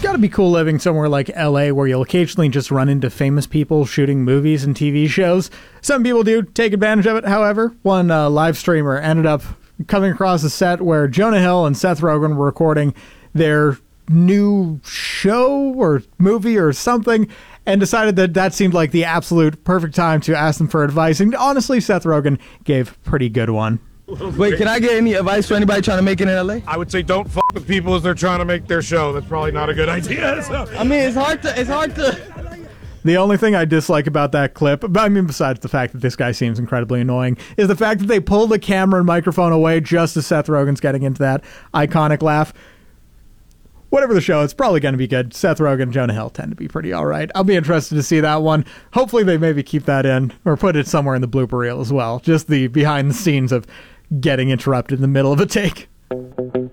got to be cool living somewhere like LA where you'll occasionally just run into famous people shooting movies and TV shows. Some people do take advantage of it, however. One live streamer ended up coming across a set where Jonah Hill and Seth Rogen were recording their new show or movie or something, and decided that seemed like the absolute perfect time to ask them for advice. And honestly, Seth Rogen gave a pretty good one. Wait, can I get any advice for anybody trying to make it in LA? I would say don't fuck with people as they're trying to make their show. That's probably not a good idea. So. I mean, it's hard to. The only thing I dislike about that clip, besides the fact that this guy seems incredibly annoying, is the fact that they pull the camera and microphone away just as Seth Rogen's getting into that iconic laugh. Whatever the show, it's probably going to be good. Seth Rogen and Jonah Hill tend to be pretty all right. I'll be interested to see that one. Hopefully they maybe keep that in or put it somewhere in the blooper reel as well. Just the behind the scenes of getting interrupted in the middle of a take.